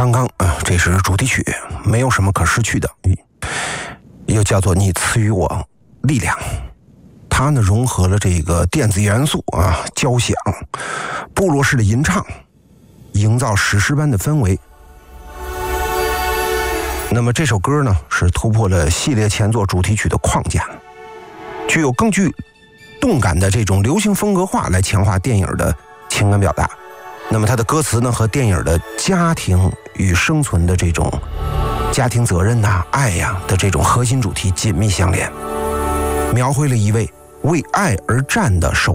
刚刚这是主题曲，没有什么可失去的，又叫做你赐予我力量。它呢融合了这个电子元素交响、部落式的吟唱，营造史诗般的氛围。那么这首歌呢是突破了系列前作主题曲的框架，具有更具动感的这种流行风格化来强化电影的情感表达。那么它的歌词呢和电影的家庭与生存的这种家庭责任爱的这种核心主题紧密相连，描绘了一位为爱而战的守